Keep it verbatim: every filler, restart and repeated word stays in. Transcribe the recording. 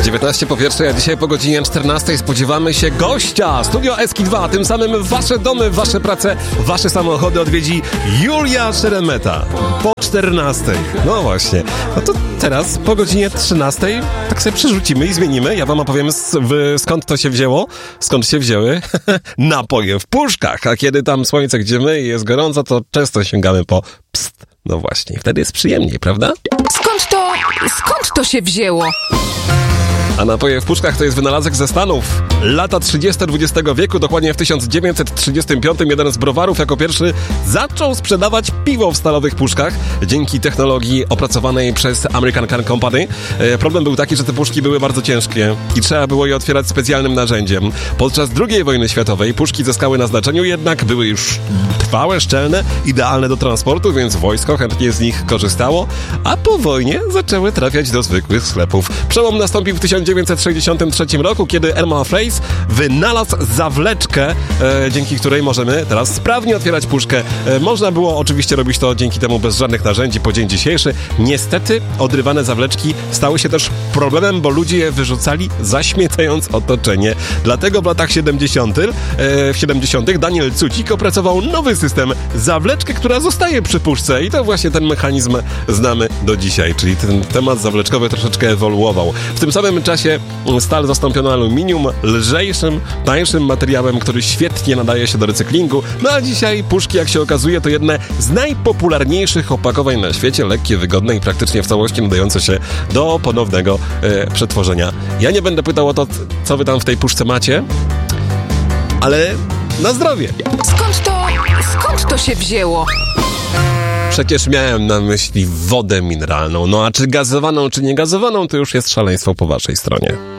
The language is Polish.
dziewiętnaście po pierwszej, a dzisiaj po godzinie czternastej spodziewamy się gościa. Studio Eski dwa, tym samym wasze domy, wasze prace, wasze samochody odwiedzi Julia Szeremeta. Po czternastej. No właśnie. No to teraz po godzinie trzynastej tak sobie przerzucimy i zmienimy. Ja wam opowiem z, w, skąd to się wzięło, skąd się wzięły napoje w puszkach. A kiedy tam słońce gdzieje i jest gorąco, to często sięgamy po pst. No właśnie, wtedy jest przyjemniej, prawda? Skąd to, skąd to się wzięło? A napoje w puszkach to jest wynalazek ze Stanów. Lata trzydzieste dwudziestego wieku, dokładnie w tysiąc dziewięćset trzydziestym piątym jeden z browarów jako pierwszy zaczął sprzedawać piwo w stalowych puszkach dzięki technologii opracowanej przez American Can Company. E, problem był taki, że te puszki były bardzo ciężkie i trzeba było je otwierać specjalnym narzędziem. Podczas drugiej wojny światowej puszki zyskały na znaczeniu, jednak były już trwałe, szczelne, idealne do transportu, więc wojsko chętnie z nich korzystało, a po wojnie zaczęły trafiać do zwykłych sklepów. Przełom nastąpił w tysiąc dziewięćset sześćdziesiątym trzecim roku, kiedy Herman Fraisse wynalazł zawleczkę, e, dzięki której możemy teraz sprawnie otwierać puszkę. E, można było oczywiście robić to dzięki temu bez żadnych narzędzi po dzień dzisiejszy. Niestety odrywane zawleczki stały się też problemem, bo ludzie je wyrzucali, zaśmiecając otoczenie. Dlatego w latach siedemdziesiątych, e, w siedemdziesiątych Daniel Cucik opracował nowy system, zawleczkę, która zostaje przy puszce i to właśnie ten mechanizm znamy do dzisiaj, czyli ten temat zawleczkowy troszeczkę ewoluował. W tym samym czasie stal zastąpiono aluminium, lżejszym, tańszym materiałem, który świetnie nadaje się do recyklingu. No a dzisiaj puszki, jak się okazuje, to jedne z najpopularniejszych opakowań na świecie, lekkie, wygodne i praktycznie w całości nadające się do ponownego e, przetworzenia. Ja nie będę pytał o to, co wy tam w tej puszce macie, ale na zdrowie! Skąd to, skąd to się wzięło? Przecież miałem na myśli wodę mineralną. No a czy gazowaną, czy nie gazowaną, to już jest szaleństwo po waszej stronie.